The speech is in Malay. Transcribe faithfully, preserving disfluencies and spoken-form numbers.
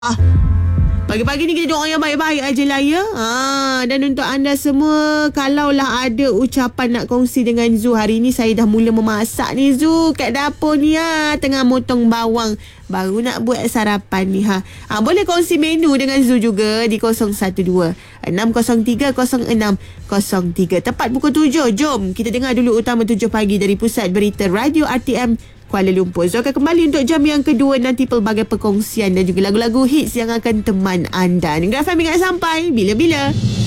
Ah, pagi-pagi ni kita doa yang baik-baik aja lah ya. Ha, dan untuk anda semua, kalaulah ada ucapan nak kongsi dengan Zu, hari ni saya dah mula memasak ni Zu kat dapur ni ha, tengah motong bawang. Baru nak buat sarapan ni ha. ha boleh kongsi menu dengan Zu juga di kosong satu dua enam kosong tiga kosong enam kosong tiga. Tepat pukul tujuh. Jom kita dengar dulu utama tujuh pagi dari Pusat Berita Radio R T M Kuala Lumpur. So akan kembali untuk jam yang kedua, nanti pelbagai perkongsian dan juga lagu-lagu hits yang akan teman anda. Negara F M ingat sampai bila-bila.